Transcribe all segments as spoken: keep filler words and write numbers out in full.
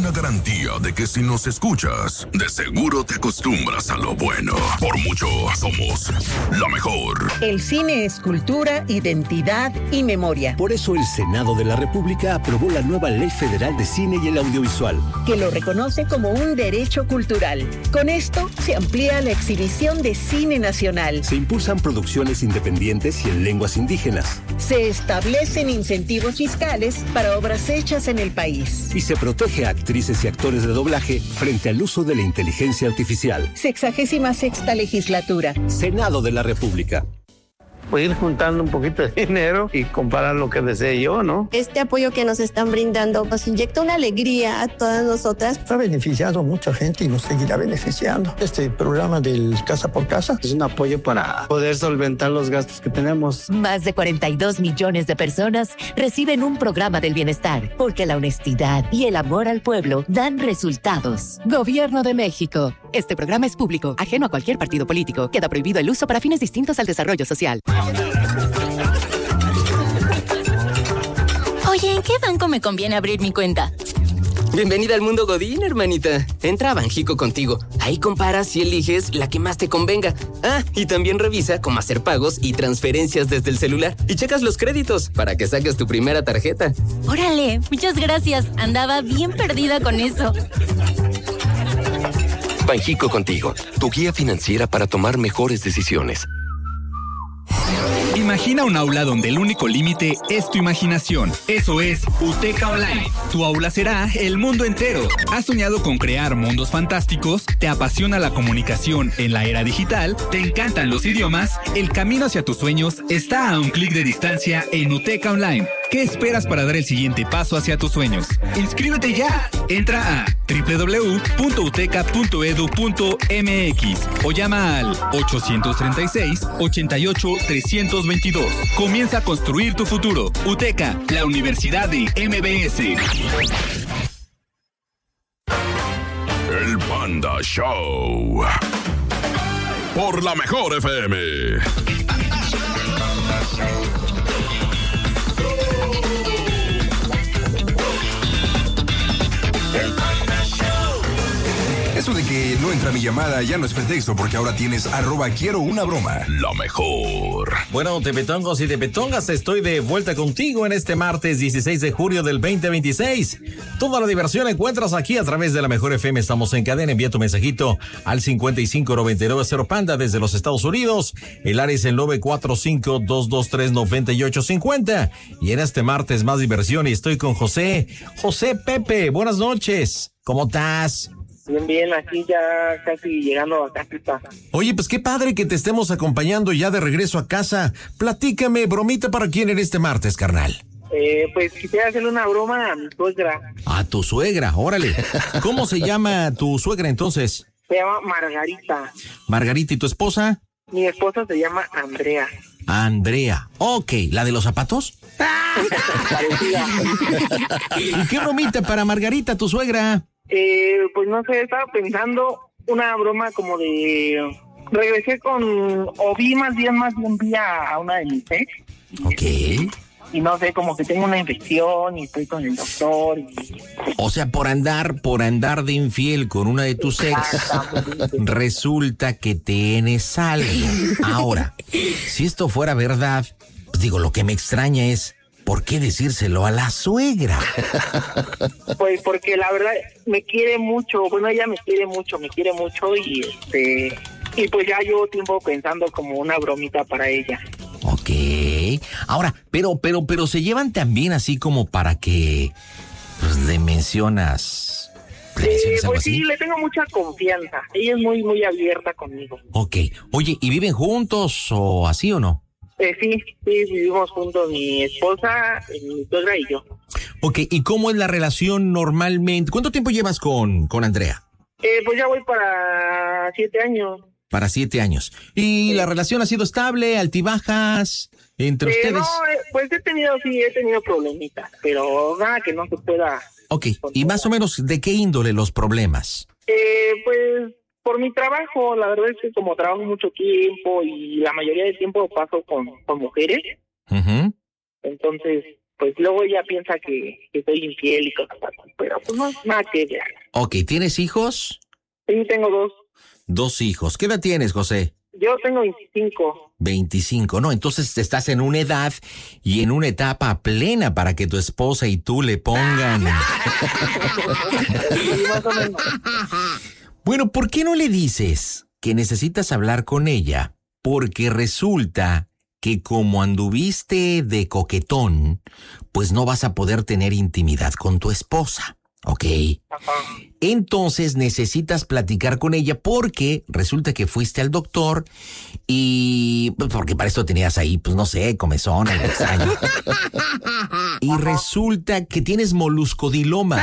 una garantía de que si nos escuchas, de seguro te acostumbras a lo bueno. Por mucho, somos la mejor. El cine es cultura, identidad y memoria. Por eso el Senado de la República aprobó la nueva Ley Federal de Cine y el Audiovisual, que lo reconoce como un derecho cultural. Con esto se amplía la exhibición de cine nacional. Se impulsan producciones independientes y en lenguas indígenas. Se establecen incentivos fiscales para obras hechas en el país. Y se protege a actrices y actores de doblaje frente al uso de la inteligencia artificial. Sexagésima sexta legislatura. Senado de la República. Voy a ir juntando un poquito de dinero y comprar lo que desee yo, ¿no? Este apoyo que nos están brindando nos inyecta una alegría a todas nosotras. Ha beneficiado a mucha gente y nos seguirá beneficiando. Este programa del Casa por Casa es un apoyo para poder solventar los gastos que tenemos. Más de cuarenta y dos millones de personas reciben un programa del bienestar, porque la honestidad y el amor al pueblo dan resultados. Gobierno de México. Este programa es público, ajeno a cualquier partido político. Queda prohibido el uso para fines distintos al desarrollo social. Oye, ¿en qué banco me conviene abrir mi cuenta? Bienvenida al mundo Godín, hermanita. Entra a Banjico Contigo. Ahí comparas y eliges la que más te convenga. Ah, y también revisa cómo hacer pagos y transferencias desde el celular. Y checas los créditos para que saques tu primera tarjeta. Órale, muchas gracias. Andaba bien perdida con eso. Banjico Contigo, tu guía financiera para tomar mejores decisiones. Imagina un aula donde el único límite es tu imaginación. Eso es UTECA Online. Tu aula será el mundo entero. ¿Has soñado con crear mundos fantásticos? ¿Te apasiona la comunicación en la era digital? ¿Te encantan los idiomas? El camino hacia tus sueños está a un clic de distancia en UTECA Online. ¿Qué esperas para dar el siguiente paso hacia tus sueños? ¡Inscríbete ya! Entra a doble u doble u doble u punto uteca punto edu punto eme equis o llama al ochocientos treinta y seis, ochenta y ocho, trescientos veintidós. Comienza a construir tu futuro. UTECA, la Universidad de eme be ese. El Panda Show. Por la mejor F M. Eso de que no entra mi llamada ya no es pretexto, porque ahora tienes arroba quiero una broma. La mejor. Bueno, tepetongos y tepetongas, estoy de vuelta contigo en este martes dieciséis de julio del veinte veintiséis. Toda la diversión encuentras aquí a través de la mejor F M. Estamos en cadena. Envía tu mensajito al cincuenta y cinco noventa y nueve cero Panda desde los Estados Unidos. El área es el nueve cuatro cinco, dos dos tres, nueve ocho cinco cero. Y en este martes más diversión y estoy con José. José Pepe, buenas noches. ¿Cómo estás? Bien, bien, aquí ya casi llegando a casita. Oye, pues qué padre que te estemos acompañando ya de regreso a casa. Platícame, bromita para quién en este martes, carnal. Eh, pues quisiera hacerle una broma a mi suegra. A tu suegra, órale. ¿Cómo se llama tu suegra entonces? Se llama Margarita. Margarita, ¿y tu esposa? Mi esposa se llama Andrea. Andrea, ok, ¿la de los zapatos? ¿Y qué bromita para Margarita, tu suegra? Eh, pues no sé, estaba pensando una broma como de... Regresé con... O vi más bien, más bien vi a, a una de mis ex. Ok. Y, y no sé, como que tengo una infección y estoy con el doctor. Y... O sea, por andar, por andar de infiel con una de tus ex, resulta que tienes algo. Ahora, si esto fuera verdad, pues digo, lo que me extraña es... ¿Por qué decírselo a la suegra? Pues porque la verdad me quiere mucho, bueno, ella me quiere mucho, me quiere mucho y este y pues ya llevo tiempo pensando como una bromita para ella. Ok. Ahora, pero, pero, pero se llevan también así como para que pues, le mencionas. ¿Le mencionas eh, algo pues así? sí, le tengo mucha confianza. Ella es muy, muy abierta conmigo. Ok. Oye, ¿y viven juntos o así o no? Eh, sí, sí, vivimos juntos, mi esposa, mi suegra y yo. Ok, ¿y cómo es la relación normalmente? ¿Cuánto tiempo llevas con, con Andrea? Eh, pues ya voy para siete años. Para siete años. ¿Y sí. La relación ha sido estable, altibajas entre eh, ustedes? No, eh, pues he tenido, sí, he tenido problemitas, pero nada que no se pueda... Ok, ¿y más o menos de qué índole los problemas? Eh, pues... Por mi trabajo, la verdad es que como trabajo mucho tiempo y la mayoría del tiempo paso con, con mujeres, uh-huh. Entonces, pues luego ella piensa que, que soy infiel y cosas así, pero pero pues no, nada que ver. Ok, ¿tienes hijos? Sí, tengo dos. Dos hijos. ¿Qué edad tienes, José? Yo tengo veinticinco. veinticinco, no, entonces estás en una edad y en una etapa plena para que tu esposa y tú le pongan. Sí, más o menos. Bueno, ¿por qué no le dices que necesitas hablar con ella? Porque resulta que como anduviste de coquetón, pues no vas a poder tener intimidad con tu esposa. ¿Ok? Ajá. Entonces necesitas platicar con ella porque resulta que fuiste al doctor y... pues porque para esto tenías ahí, pues no sé, comezón, algo extraño. Y resulta que tienes moluscodiloma.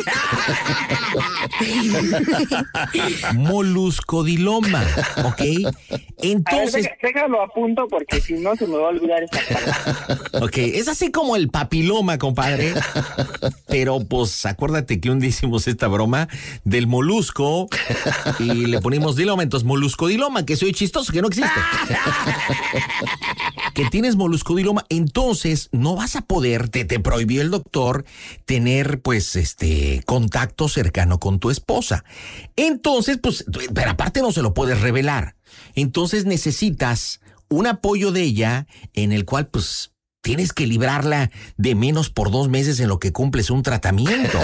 Moluscodiloma, ¿ok? Entonces... A ver, déjalo a punto porque si no se me va a olvidar esa palabra. Ok, es así como el papiloma, compadre. Pero pues acuérdate que un día hicimos esta broma del molusco y le ponimos diloma, entonces moluscodiloma, que soy chistoso, que no existe. Que tienes moluscodiloma, entonces no vas a poder, te, te prohibió el doctor tener pues este contacto cercano con tu esposa. Entonces, pues, pero aparte no se lo puedes revelar. Entonces necesitas un apoyo de ella en el cual pues tienes que librarla de menos por dos meses en lo que cumples un tratamiento.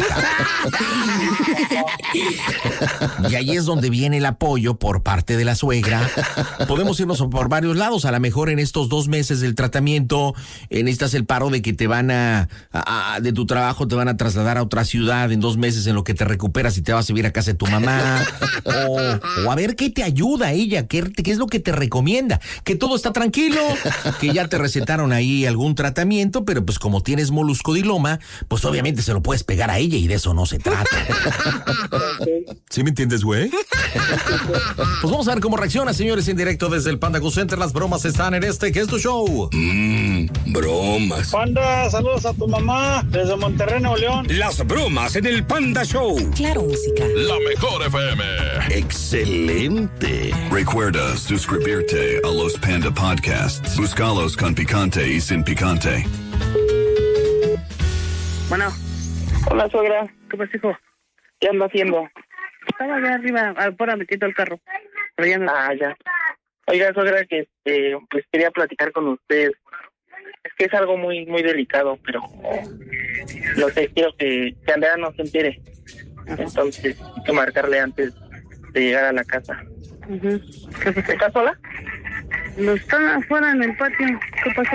Y ahí es donde viene el apoyo por parte de la suegra. Podemos irnos por varios lados. A lo mejor en estos dos meses del tratamiento eh, necesitas el paro de que te van a, a, a, de tu trabajo te van a trasladar a otra ciudad en dos meses en lo que te recuperas y te vas a vivir a casa de tu mamá. O, o a ver qué te ayuda ella, qué, qué es lo que te recomienda. Que todo está tranquilo, que ya te recetaron ahí algún tratamiento, pero pues como tienes moluscodiloma, pues obviamente se lo puedes pegar a ella y de eso no se trata. ¿Sí me entiendes, güey? Pues vamos a ver cómo reacciona, señores, en directo desde el Panda Go Center. Las bromas están en este, que es tu show. Mmm, bromas. Panda, saludos a tu mamá desde Monterrey, Nuevo León. Las bromas en el Panda Show. Claro, música. La mejor F M. Excelente. Recuerda suscribirte a los Panda Podcasts. Búscalos con picante y sin picante. Bueno. Hola, suegra. ¿Qué pasa, hijo? ¿Qué ando haciendo? Estaba allá arriba, afuera metiendo el carro. Pero ya no... Ah, ya. Oiga, suegra, que este, pues quería platicar con usted. Es que es algo muy muy delicado, pero no sé, quiero que, que Andrea no se entere. Entonces, hay que marcarle antes de llegar a la casa. Uh-huh. ¿Estás sola? No, están afuera en el patio. ¿Qué pasó?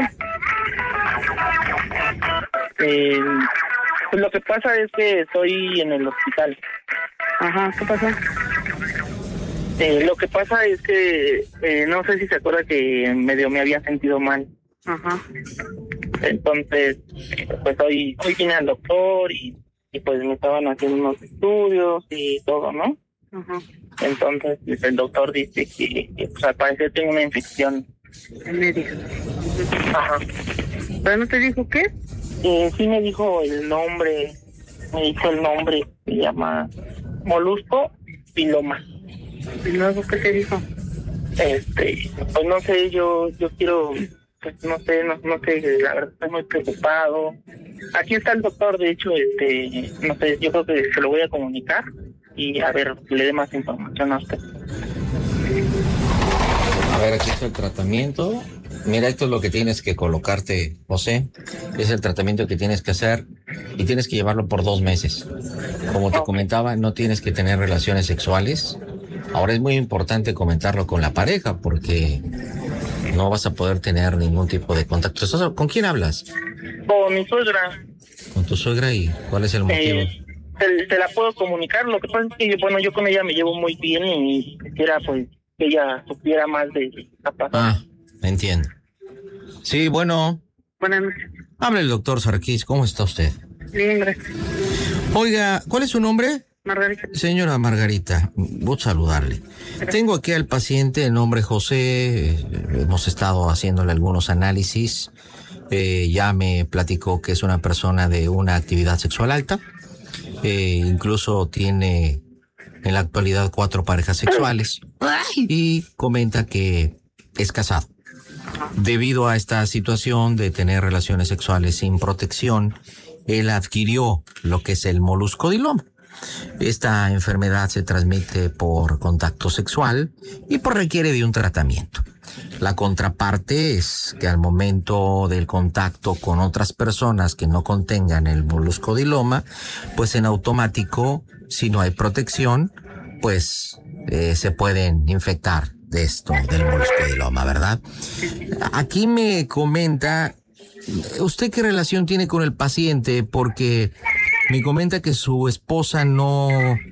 Eh, pues lo que pasa es que estoy en el hospital. Ajá, ¿qué pasó? Eh, lo que pasa es que eh, no sé si se acuerda que medio me había sentido mal. Ajá. Entonces, pues hoy, hoy vine al doctor y, y pues me estaban haciendo unos estudios y todo, ¿no? Ajá. Entonces, pues, el doctor dice que, que pues, al parecer tengo una infección. En medio. Ajá. ¿Pero no te dijo qué? Eh, sí me dijo el nombre, me dijo el nombre, se llama Molusco Piloma. ¿Y luego qué te dijo? Este, pues no sé, yo yo quiero, pues no sé, no, no sé, la verdad estoy muy preocupado. Aquí está el doctor, de hecho, este, no sé, yo creo que se lo voy a comunicar y a ver, le dé más información a usted. A ver, aquí está el tratamiento. Mira, esto es lo que tienes que colocarte, José. Es el tratamiento que tienes que hacer y tienes que llevarlo por dos meses. Como te comentaba, no tienes que tener relaciones sexuales. Ahora es muy importante comentarlo con la pareja porque no vas a poder tener ningún tipo de contacto. ¿Con quién hablas? Con mi suegra. ¿Con tu suegra? ¿Y cuál es el motivo? Eh, te, te la puedo comunicar. Lo que pasa es que, yo, bueno, yo con ella me llevo muy bien y quisiera, pues, que ella supiera más de la pasada. Ah, entiendo. Sí, bueno. Buenas noches. Habla el doctor Sarkis. ¿Cómo está usted? Bien, gracias. Oiga, ¿cuál es su nombre? Margarita. Señora Margarita, gusto saludarle. Gracias. Tengo aquí al paciente, el nombre José. Eh, hemos estado haciéndole algunos análisis. Eh, ya me platicó que es una persona de una actividad sexual alta. Eh, incluso tiene en la actualidad cuatro parejas sexuales. Y comenta que es casado. Debido a esta situación de tener relaciones sexuales sin protección él adquirió lo que es el moluscodiloma. Esta enfermedad se transmite por contacto sexual y pues requiere de un tratamiento. La contraparte es que al momento del contacto con otras personas que no contengan el moluscodiloma, pues en automático, si no hay protección, pues eh, se pueden infectar de esto, del moluscodiloma, ¿verdad? Aquí me comenta, ¿usted qué relación tiene con el paciente? Porque me comenta que su esposa no,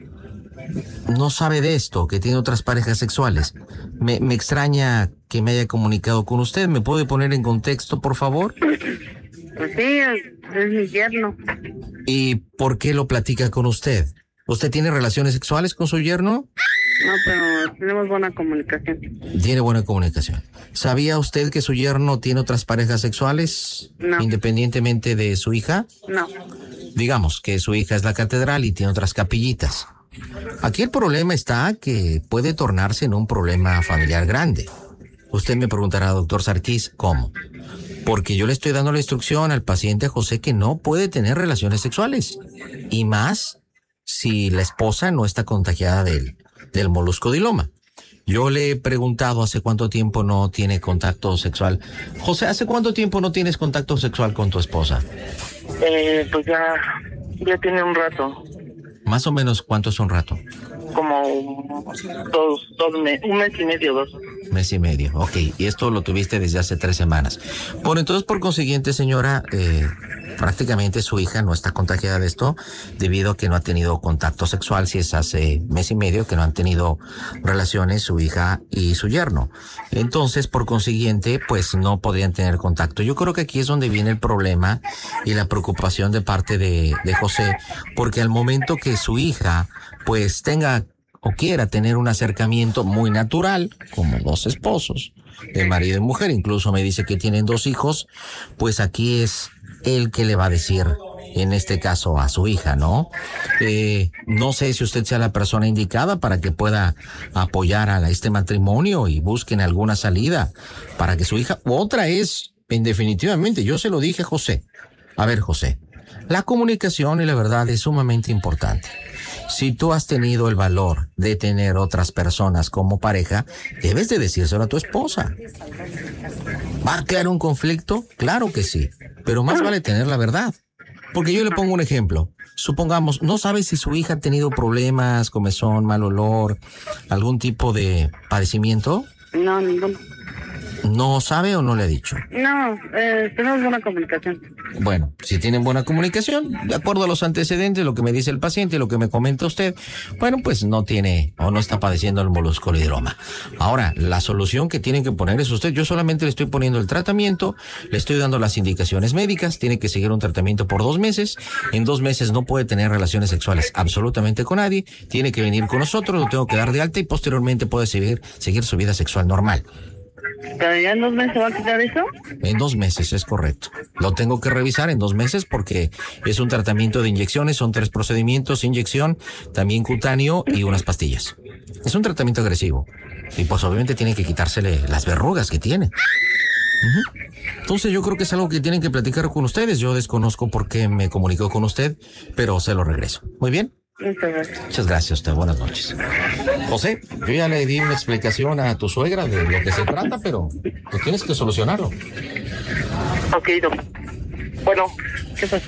no sabe de esto, que tiene otras parejas sexuales. Me, me extraña que me haya comunicado con usted. ¿Me puede poner en contexto, por favor? Pues sí, es, es mi yerno. ¿Y por qué lo platica con usted? ¿Usted tiene relaciones sexuales con su yerno? No, pero tenemos buena comunicación. Tiene buena comunicación. ¿Sabía usted que su yerno tiene otras parejas sexuales? No. Independientemente de su hija. No. Digamos que su hija es la catedral y tiene otras capillitas. Aquí el problema está que puede tornarse en un problema familiar grande. Usted me preguntará, doctor Sarkis, ¿cómo? Porque yo le estoy dando la instrucción al paciente José que no puede tener relaciones sexuales. Y más si la esposa no está contagiada del, del moluscodiloma. Yo le he preguntado hace cuánto tiempo no tiene contacto sexual. José, ¿hace cuánto tiempo no tienes contacto sexual con tu esposa? Eh, pues ya, ya tiene un rato. Más o menos, ¿cuánto es un rato? Como dos, dos me, un mes y medio, dos. Mes y medio, ok. Y esto lo tuviste desde hace tres semanas. Bueno, entonces, por consiguiente, señora, eh, prácticamente su hija no está contagiada de esto debido a que no ha tenido contacto sexual, si es hace mes y medio que no han tenido relaciones su hija y su yerno. Entonces, por consiguiente, pues no podrían tener contacto. Yo creo que aquí es donde viene el problema y la preocupación de parte de, de José, porque al momento que su hija pues tenga o quiera tener un acercamiento muy natural, como dos esposos, de marido y mujer, incluso me dice que tienen dos hijos, pues aquí es él que le va a decir, en este caso, a su hija, ¿no? Eh, no sé si usted sea la persona indicada para que pueda apoyar a este matrimonio y busquen alguna salida para que su hija... Otra es, en definitivamente, yo se lo dije a José. A ver, José, la comunicación y la verdad es sumamente importante. Si tú has tenido el valor de tener otras personas como pareja, debes de decírselo a tu esposa. ¿Va a crear un conflicto? Claro que sí, pero más vale tener la verdad. Porque yo le pongo un ejemplo. Supongamos, no sabe si su hija ha tenido problemas, comezón, mal olor, algún tipo de padecimiento. No, ninguno. ¿No sabe o no le ha dicho? No, eh, tenemos buena comunicación. Bueno, si tienen buena comunicación, de acuerdo a los antecedentes, lo que me dice el paciente, lo que me comenta usted, bueno, pues no tiene o no está padeciendo el moluscodiloma. Ahora, la solución que tienen que poner es usted. Yo solamente le estoy poniendo el tratamiento, le estoy dando las indicaciones médicas, tiene que seguir un tratamiento por dos meses. En dos meses no puede tener relaciones sexuales absolutamente con nadie, tiene que venir con nosotros, lo tengo que dar de alta y posteriormente puede seguir, seguir su vida sexual normal. ¿Pero ya en dos meses va a quitar eso? En dos meses, es correcto. Lo tengo que revisar en dos meses porque es un tratamiento de inyecciones, son tres procedimientos, inyección, también cutáneo y unas pastillas. Es un tratamiento agresivo. Y pues obviamente tiene que quitársele las verrugas que tiene. Uh-huh. Entonces yo creo que es algo que tienen que platicar con ustedes. Yo desconozco por qué me comunicó con usted, pero se lo regreso. Muy bien. Muchas gracias. Muchas gracias a usted. Buenas noches. José, yo ya le di una explicación a tu suegra de lo que se trata, pero tú tienes que solucionarlo. Ok, doctor. Bueno, ¿qué pasa?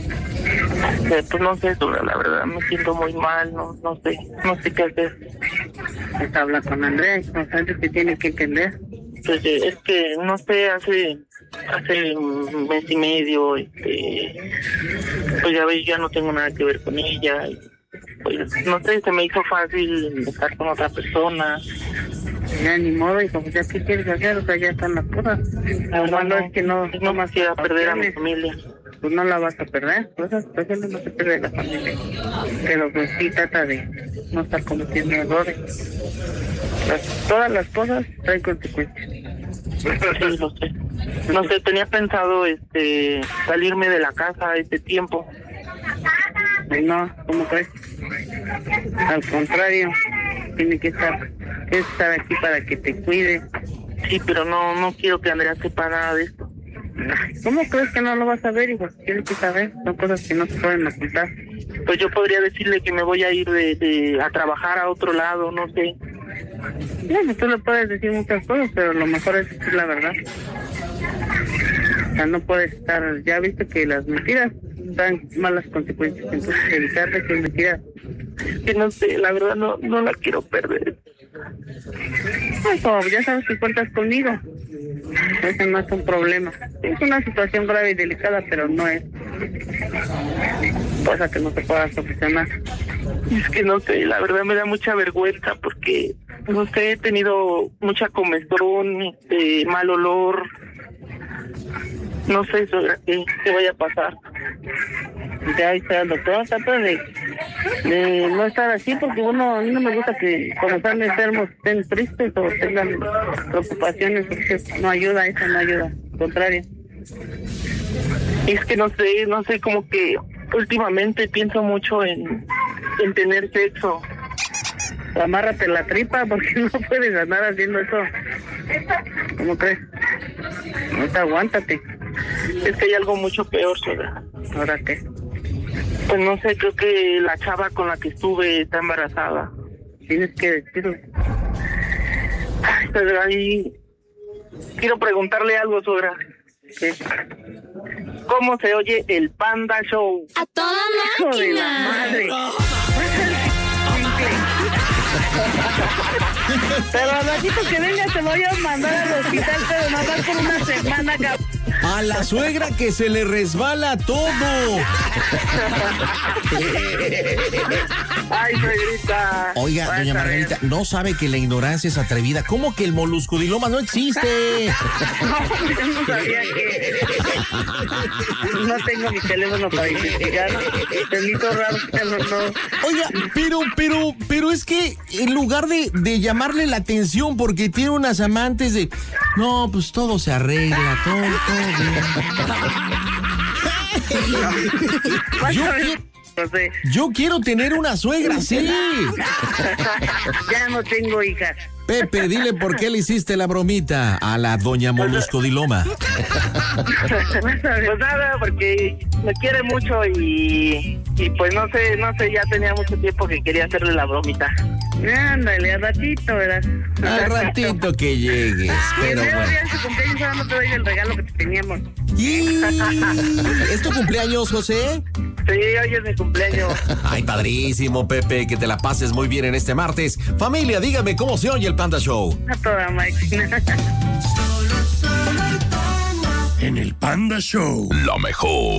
Eh, pues no sé, doctora, la verdad, me siento muy mal, no no sé, no sé qué hacer. Pues habla con Andrés, no sabes que tiene que entender. Pues eh, es que, no sé, hace hace un mes y medio, este, pues ya ves, ya no tengo nada que ver con ella. Y, pues no sé, se me hizo fácil estar con otra persona. Ya ni modo, hijo, pues ya qué quieres hacer, o sea, ya están las cosas. Lo malo es que no, no más quiero perder a mi familia. Pues no la vas a perder, pues esas personas no se pierde la familia. Pero pues sí trata de no estar cometiendo errores. Las, todas las cosas traen consecuencias. Sí, no sé. No sé, tenía pensado este salirme de la casa este tiempo. No, ¿cómo crees? Al contrario, tiene que estar, tiene que estar aquí para que te cuide. Sí, pero no no quiero que Andrea sepa nada de esto. ¿Cómo crees que no lo vas a ver? Igual tienes que saber, son cosas que no se pueden ocultar. Pues yo podría decirle que me voy a ir de, de a trabajar a otro lado, no sé. Bueno, tú le puedes decir muchas cosas, pero lo mejor es decir la verdad. O sea, no puedes estar, ya viste que las mentiras dan malas consecuencias, entonces evitar decir mentiras. Que no sé, la verdad no, no la quiero perder. Eso, ya sabes que cuentas conmigo. Eso no es un problema. Es una situación grave y delicada, pero no es cosa que no se pueda solucionar. Es que no sé, la verdad me da mucha vergüenza porque, no sé, he tenido mucha comezón, este, mal olor. No sé sobre qué, qué vaya a pasar. Ya está el doctor, trata de, de no estar así, porque uno, a mí no me gusta que cuando están enfermos estén tristes o tengan preocupaciones, porque no ayuda, eso no ayuda, al contrario. Es que no sé, no sé, como que últimamente pienso mucho en, en tener sexo. Amárrate la tripa porque no puedes andar haciendo eso. ¿Cómo crees? No te aguántate. Es que hay algo mucho peor, Soda. ¿Ahora qué? Pues no sé, creo que la chava con la que estuve está embarazada. Tienes que decirlo. Ay, pero ahí quiero preguntarle algo, Soda. ¿Qué? ¿Cómo se oye el Panda Show? ¡A toda máquina! ¡Hijo de la madre! Pero al ratito que venga te voy a mandar al hospital, pero no vas por una semana, cabrón. A la suegra que se le resbala todo. Ay, suegrita. Oiga, doña Margarita, no sabe que la ignorancia es atrevida. ¿Cómo que el moluscodiloma no existe? No, yo no sabía que... No tengo mi teléfono para investigar. Delito raro, pero no. Oiga, pero, pero, pero es que en lugar de, de llamarle la atención porque tiene unas amantes de... No, pues todo se arregla, todo, todo bien. Yo quiero... Yo quiero tener una suegra, sí. Ya no tengo hijas. Pepe, dile por qué le hiciste la bromita a la doña Moluscodiloma. Pues nada, porque me quiere mucho y, y pues no sé, no sé, ya tenía mucho tiempo que quería hacerle la bromita. Ándale, al ratito, ¿verdad? Al ratito que llegues, pero bueno. bueno. Día de su cumpleaños ahora no te doy el regalo que te teníamos. ¿Y es tu cumpleaños, José? Sí, hoy es mi cumpleaños. Ay, padrísimo, Pepe, que te la pases muy bien en este martes. Familia, dígame cómo se oye el Panda Show. A toda máquina. En el Panda Show, la mejor.